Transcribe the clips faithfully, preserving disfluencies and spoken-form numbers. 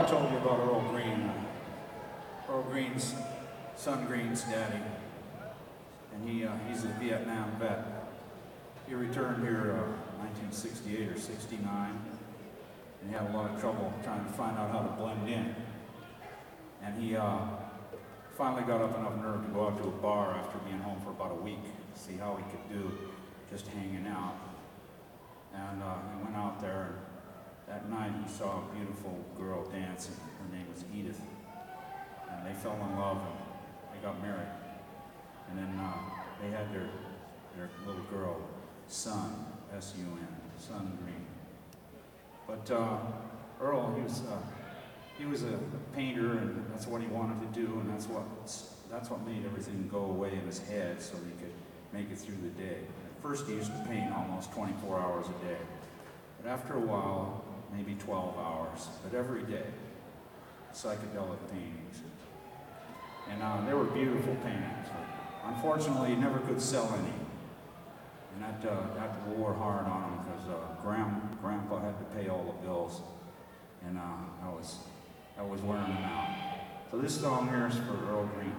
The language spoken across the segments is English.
told you about Earl Green. Earl Green's son Green's daddy, and he uh, he's a Vietnam vet. He returned here uh, nineteen sixty-eight or sixty-nine, and he had a lot of trouble trying to find out how to blend in. And he uh, finally got up enough nerve to go out to a bar after being home for about a week to see how he could do just hanging out. And uh, he went out there, and that night he saw a beautiful girl dancing. Her name was Edith. And they fell in love, and they got married. And then uh, they had their, their little girl, Sun, S U N, Sun Green. But uh, Earl, he was, uh, he was a painter, and that's what he wanted to do, and that's what, that's what made everything go away in his head so he could make it through the day. At first he used to paint almost twenty-four hours a day. But after a while, maybe twelve hours, but every day, psychedelic paintings. And uh, they were beautiful paintings. But unfortunately, he never could sell any. And that, uh, that wore hard on him because uh, Grand, Grandpa had to pay all the bills. And uh, that, was, that was wearing him out. So this song here is for Earl Green.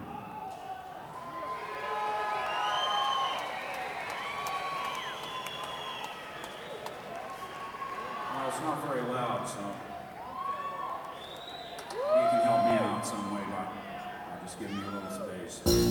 Well, it's not very loud, so you can help me out some way by just give me a little space.